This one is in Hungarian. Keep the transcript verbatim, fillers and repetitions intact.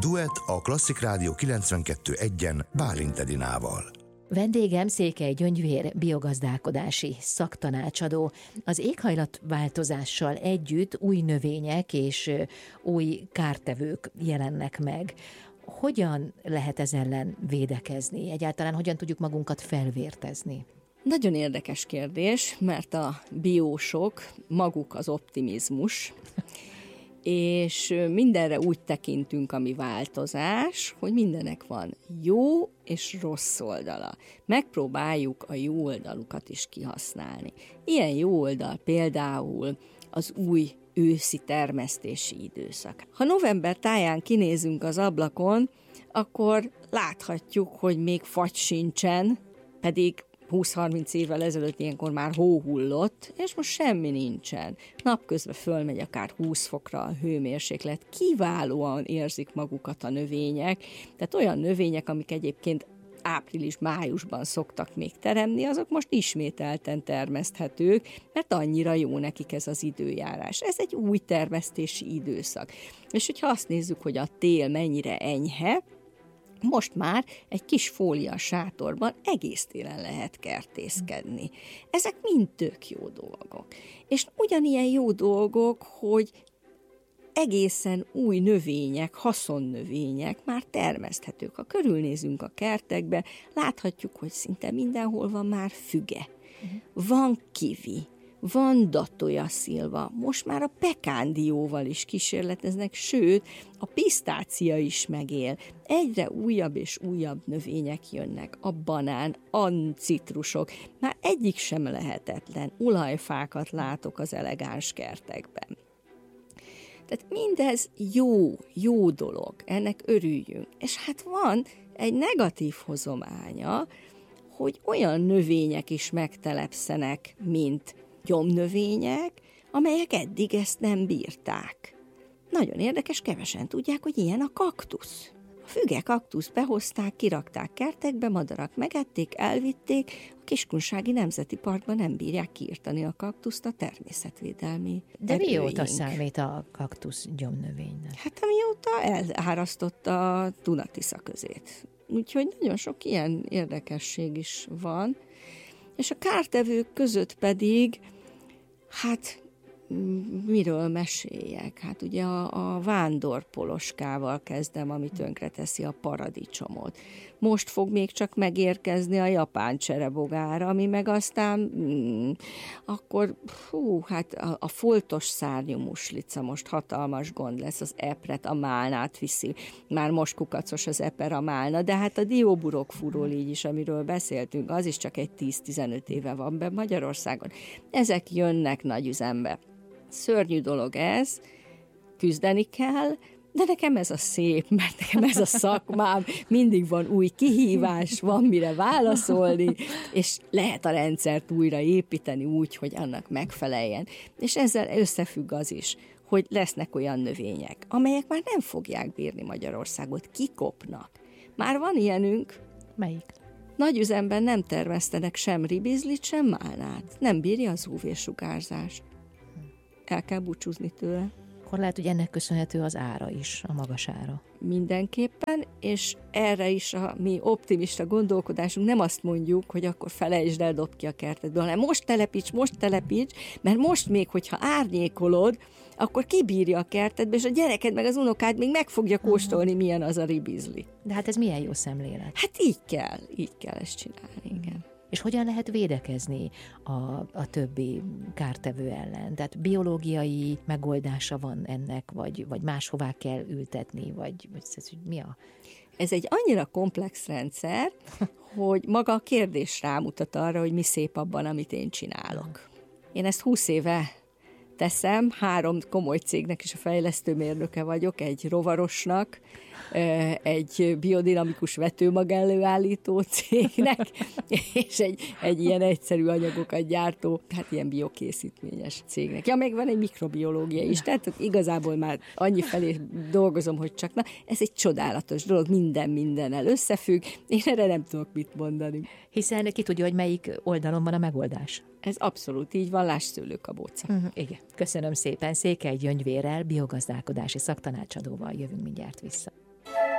Duett a Klasszik Rádió kilencvenkettő egyen Bálint Edinával. Vendégem Székely Gyöngyvér biogazdálkodási szaktanácsadó. Az éghajlatváltozással együtt új növények és új kártevők jelennek meg. Hogyan lehet ez ellen védekezni? Egyáltalán hogyan tudjuk magunkat felvértezni? Nagyon érdekes kérdés, mert a biósok maguk az optimizmus, és mindenre úgy tekintünk, ami változás, hogy mindennek van jó és rossz oldala. Megpróbáljuk a jó oldalukat is kihasználni. Ilyen jó oldal például az új őszi termesztési időszak. Ha november táján kinézünk az ablakon, akkor láthatjuk, hogy még fagy sincsen, pedig húsz-harminc évvel ezelőtt ilyenkor már hó hullott, és most semmi nincsen. Napközben fölmegy akár húsz fokra a hőmérséklet, kiválóan érzik magukat a növények, tehát olyan növények, amik egyébként április-májusban szoktak még teremni, azok most ismételten termeszthetők, mert annyira jó nekik ez az időjárás. Ez egy új termesztési időszak. És hogyha azt nézzük, hogy a tél mennyire enyhe, most már egy kis fólia sátorban egész télen lehet kertészkedni. Ezek mind tök jó dolgok. És ugyanilyen jó dolgok, hogy egészen új növények, haszonnövények már termeszthetők. Ha körülnézünk a kertekbe, láthatjuk, hogy szinte mindenhol van már füge. Van kivi, van datója szilva, most már a pekándióval is kísérleteznek, sőt, a pisztácia is megél. Egyre újabb és újabb növények jönnek, a banán, a citrusok, már egyik sem lehetetlen, olajfákat látok az elegáns kertekben. Tehát mindez jó, jó dolog, ennek örüljünk. És hát van egy negatív hozománya, hogy olyan növények is megtelepszenek, mint gyomnövények, amelyek eddig ezt nem bírták. Nagyon érdekes, kevesen tudják, hogy ilyen a kaktusz. A füge kaktuszt behozták, kirakták kertekbe, madarak megették, elvitték, a Kiskunsági Nemzeti Parkban nem bírják kiirtani a kaktuszt a természetvédelmi De erőink. mióta számít a kaktusz gyomnövénynek? Hát amióta elárasztotta a Duna-Tisza közét. Úgyhogy nagyon sok ilyen érdekesség is van. És a kártevők között pedig, hát miről meséljek? Hát ugye a, a vándorpoloskával kezdem, ami tönkreteszi a paradicsomot. Most fog még csak megérkezni a japán cserebogára, ami meg aztán mm, akkor, hú, hát a, a foltos szárnyú muslica most hatalmas gond lesz, az epret, a málnát viszi. Már most kukacos az eper, a málna, de hát a dióburokfúról így is, amiről beszéltünk, az is csak egy tíz-tizenöt éve van be Magyarországon. Ezek jönnek nagy üzembe. Szörnyű dolog ez, küzdeni kell, de nekem ez a szép, mert nekem ez a szakmám, mindig van új kihívás, van mire válaszolni, és lehet a rendszert újra építeni úgy, hogy annak megfeleljen. És ezzel összefügg az is, hogy lesznek olyan növények, amelyek már nem fogják bírni Magyarországot, kikopnak. Már van ilyenünk. Melyik? Nagy üzemben nem termesztenek sem ribizlit, sem málnát. Nem bírja az ú vé-sugárzást. El kell búcsúzni tőle. Akkor lehet, hogy ennek köszönhető az ára is, a magas ára. Mindenképpen, és erre is a mi optimista gondolkodásunk nem azt mondjuk, hogy akkor felejtsd el, dobd ki a kertedből, hanem most telepíts, most telepíts, mert most még, hogyha árnyékolod, akkor kibírja a kertedbe, és a gyereked meg az unokád még meg fogja kóstolni, milyen az a ribizli. De hát ez milyen jó szemlélet. Hát így kell, így kell ezt csinálni, igen. És hogyan lehet védekezni a, a többi kártevő ellen? Tehát biológiai megoldása van ennek, vagy, vagy máshová kell ültetni, vagy, vagy ez, mi a... Ez egy annyira komplex rendszer, hogy maga a kérdés rámutat arra, hogy mi szép abban, amit én csinálok. Én ezt húsz éve teszem, három komoly cégnek is a fejlesztőmérnöke vagyok, egy rovarosnak, egy biodinamikus vetőmag előállító cégnek, és egy, egy ilyen egyszerű anyagokat gyártó, hát ilyen biokészítményes cégnek. Ja, meg van egy mikrobiológia is, tehát igazából már annyi felé dolgozom, hogy csak na, ez egy csodálatos dolog, minden mindennel összefügg, én erre nem tudok mit mondani. Hiszen ki tudja, hogy melyik oldalon van a megoldás. Ez abszolút így van, láss szőlőkabóca. Uh-huh, igen. Köszönöm szépen, Székely Gyöngyvérrel, biogazdálkodási szaktanácsadóval jövünk mindjárt vissza.